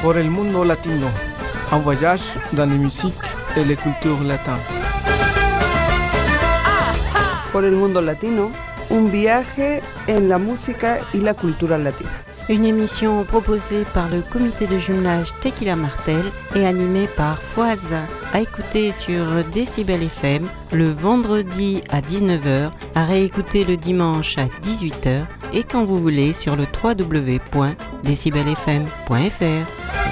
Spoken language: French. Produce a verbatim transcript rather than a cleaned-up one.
Por el mundo latino, un voyage dans les musiques et les cultures latines. Por el mundo latino, un viaje en la música y la cultura latina. Une émission proposée par le comité de jumelage Tequila Martel et animée par Foise, à écouter sur Décibel F M le vendredi à dix-neuf heures, à réécouter le dimanche à dix-huit heures et quand vous voulez sur le w w w point décibel f m point f r.